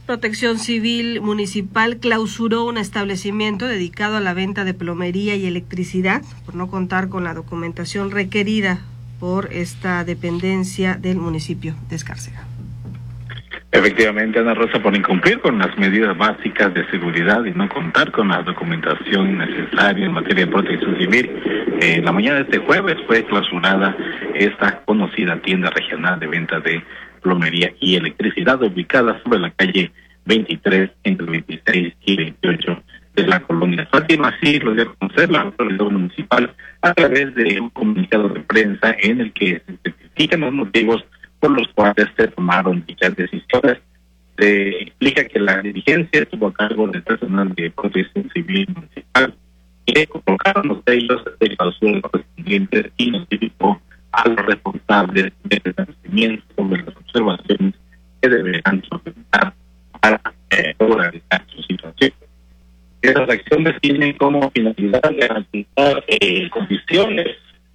Protección Civil Municipal clausuró un establecimiento dedicado a la venta de plomería y electricidad por no contar con la documentación requerida por esta dependencia del municipio de Escárcega. Efectivamente, Ana Rosa, por incumplir con las medidas básicas de seguridad y no contar con la documentación necesaria en materia de protección civil, la mañana de este jueves fue clausurada esta conocida tienda regional de venta de plomería y electricidad ubicada sobre la calle 23, entre 26 y 28 de la colonia Fátima. Así lo dio a conocer la autoridad municipal a través de un comunicado de prensa en el que se especifican los motivos por los cuales se tomaron dichas decisiones. Se explica que la dirigencia estuvo a cargo del personal de protección civil municipal, que colocaron los sellos de clausura correspondientes y notificó a los responsables del establecimiento sobre las observaciones que deberán solventar para regularizar su situación. Estas acciones tienen como finalidad garantizar condiciones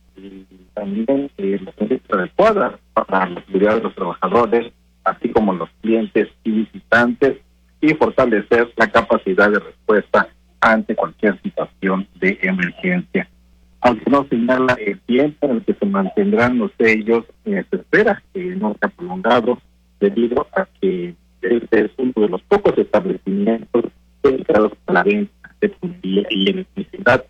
y también las condiciones adecuadas para la seguridad de los trabajadores, así como los clientes y visitantes, y fortalecer la capacidad de respuesta ante cualquier situación de emergencia. Aunque no señala el tiempo en el que se mantendrán los sellos, se espera que no sea prolongado, debido a que este es uno de los pocos establecimientos dedicados a la venta de plomería y electricidad,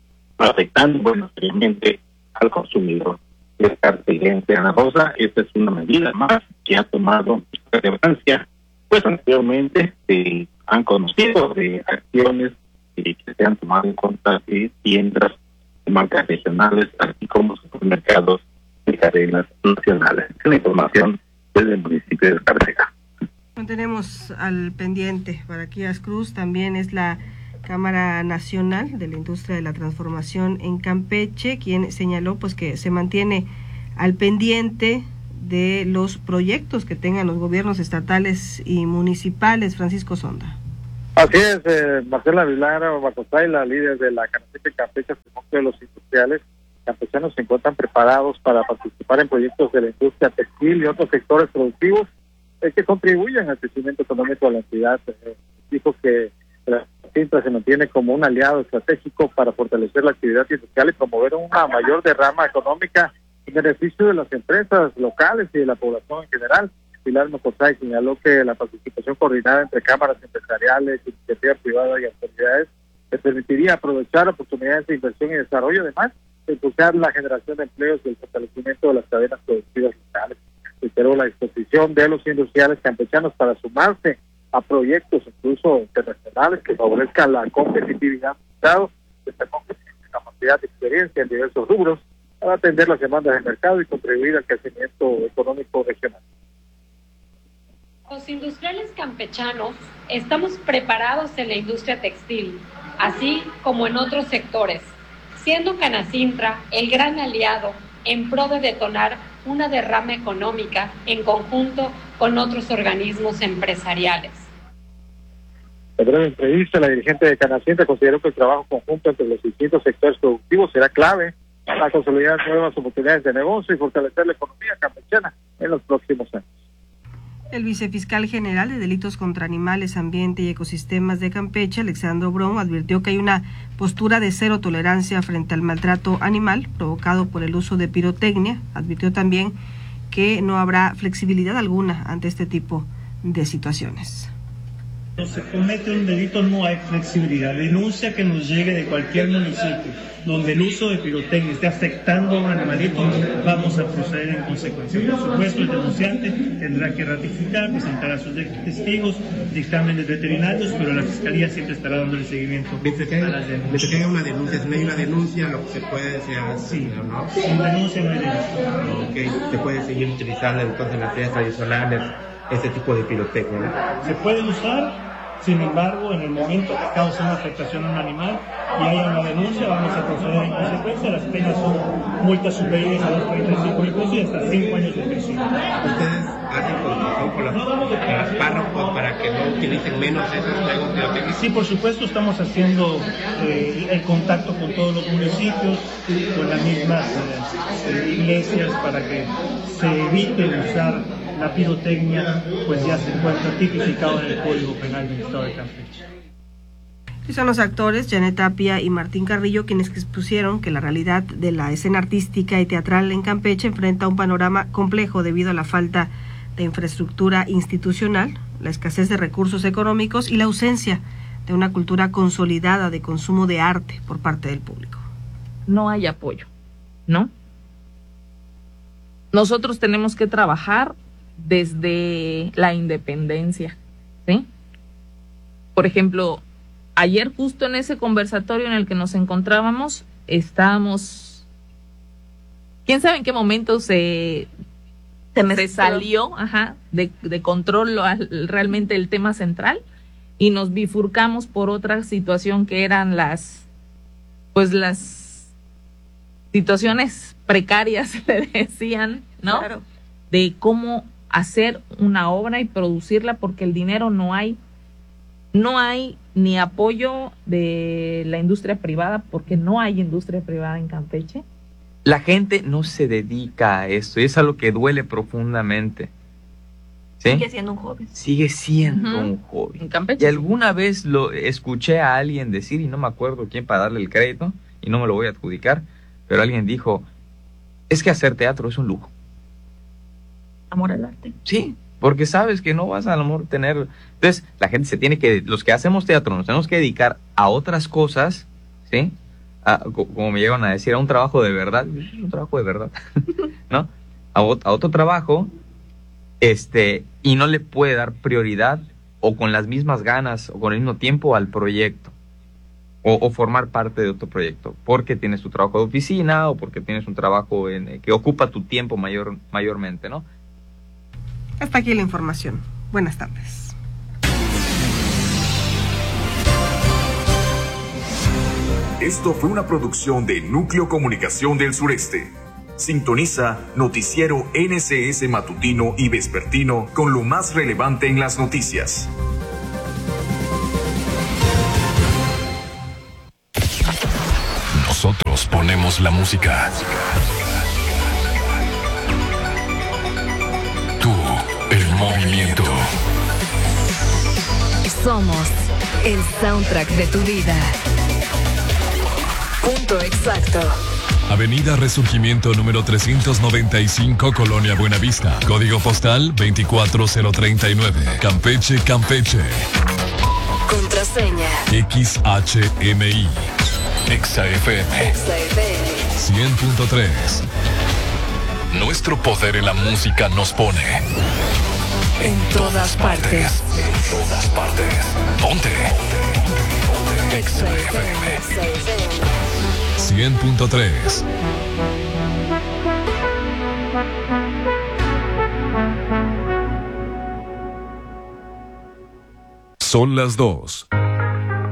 afectando seriamente al consumidor escarceguense. Ana Rosa, esta es una medida más que ha tomado relevancia, pues anteriormente se han conocido de acciones que se han tomado en contra de tiendas de marcas regionales, así como supermercados de cadenas nacionales. Es la información desde el municipio de Escárcega. Mantenemos al pendiente. Para Quías Cruz también es la Cámara Nacional de la Industria de la Transformación en Campeche, quien señaló pues que se mantiene al pendiente de los proyectos que tengan los gobiernos estatales y municipales. Francisco Sonda. Así es, Marcela Vilara Bacosay, la líder de la Canacintra Campeche, afirmó que los industriales campechanos se encuentran preparados para participar en proyectos de la industria textil y otros sectores productivos que contribuyen al crecimiento económico de la entidad. Dijo que la Canacintra se mantiene como un aliado estratégico para fortalecer la actividad industrial y promover una mayor derrama económica en beneficio de las empresas locales y de la población en general. Pilar Mocosay señaló que la participación coordinada entre cámaras empresariales, iniciativa privada y autoridades le permitiría aprovechar oportunidades de inversión y desarrollo, además de impulsar la generación de empleos y el fortalecimiento de las cadenas productivas locales. Reiteró la disposición de los industriales campechanos para sumarse a proyectos incluso internacionales que favorezcan la competitividad del Estado, destacó que tiene capacidad de experiencia en diversos rubros para atender las demandas del mercado y contribuir al crecimiento económico regional. Los industriales campechanos estamos preparados en la industria textil, así como en otros sectores, siendo Canacintra el gran aliado en pro de detonar una derrama económica en conjunto con otros organismos empresariales. En breve entrevista, la dirigente de Canacintra consideró que el trabajo conjunto entre los distintos sectores productivos será clave para consolidar nuevas oportunidades de negocio y fortalecer la economía campechana en los próximos años. El vicefiscal general de Delitos contra Animales, Ambiente y Ecosistemas de Campeche, Alexandro Bron, advirtió que hay una postura de cero tolerancia frente al maltrato animal provocado por el uso de pirotecnia. Advirtió también que no habrá flexibilidad alguna ante este tipo de situaciones. Cuando se comete un delito no hay flexibilidad. Denuncia que nos llegue de cualquier municipio donde el uso de pirotecnia esté afectando a un animalito, vamos a proceder en consecuencia. Por supuesto, el denunciante tendrá que ratificar, presentar a sus testigos, dictámenes veterinarios, pero la Fiscalía siempre estará dándole seguimiento a las denuncias. Desde que haya una denuncia, si no hay una denuncia, lo que se puede hacer, sí, ¿no? Sin denuncia no hay denuncia. Okay. Se puede seguir utilizando entonces en las fiestas tradicionales este tipo de pirotecnia, ¿no? Se puede usar. Sin embargo, en el momento que cause una afectación a un animal y haya una denuncia, vamos a proceder en consecuencia. Las penas son multas superiores a los 35,000 pesos y hasta 5 años de prisión. ¿Ustedes hacen coordinación con las párrocos para que no utilicen menos esos juegos pirotécnicos? Sí, por supuesto, estamos haciendo el contacto con todos los municipios, con las mismas iglesias, para que se evite usar la pirotecnia pues ya se encuentra tipificado en el Código Penal del Estado de Campeche. Y son los actores Janet Tapia y Martín Carrillo quienes expusieron que la realidad de la escena artística y teatral en Campeche enfrenta un panorama complejo debido a la falta de infraestructura institucional, la escasez de recursos económicos y la ausencia de una cultura consolidada de consumo de arte por parte del público. No hay apoyo, ¿no? Nosotros tenemos que trabajar desde la independencia, ¿sí? Por ejemplo, ayer justo en ese conversatorio en el que nos encontrábamos, estábamos, quién sabe en qué momento se salió de control realmente el tema central y nos bifurcamos por otra situación que eran las situaciones precarias, le decían, ¿no? Claro. De cómo hacer una obra y producirla porque el dinero no hay ni apoyo de la industria privada porque no hay industria privada en Campeche. La gente no se dedica a esto y es algo que duele profundamente. ¿Sí? Sigue siendo un hobby. Sigue siendo un hobby. En Campeche. Y alguna vez lo escuché a alguien decir, y no me acuerdo quién para darle el crédito, y no me lo voy a adjudicar, pero alguien dijo, es que hacer teatro es un lujo. Amor al arte. Sí, porque sabes que no vas a lo mejor tener... Entonces, la gente los que hacemos teatro nos tenemos que dedicar a otras cosas, ¿sí? Como me llegan a decir, a un trabajo de verdad, es un trabajo de verdad, ¿no? A otro trabajo, y no le puede dar prioridad o con las mismas ganas o con el mismo tiempo al proyecto o formar parte de otro proyecto, porque tienes tu trabajo de oficina o porque tienes un trabajo que ocupa tu tiempo mayormente, ¿no? Hasta aquí la información. Buenas tardes. Esto fue una producción de Núcleo Comunicación del Sureste. Sintoniza Noticiero NCS Matutino y Vespertino con lo más relevante en las noticias. Nosotros ponemos la música. Tú, el movimiento. Somos el soundtrack de tu vida. Punto exacto. Avenida Resurgimiento número 395, Colonia Buenavista. Código postal 24039. Campeche, Campeche. Contraseña XHMI. XFM 100.3. Nuestro poder en la música nos pone en todas partes. En todas partes. Ponte. XFM 100.3. Son las 2.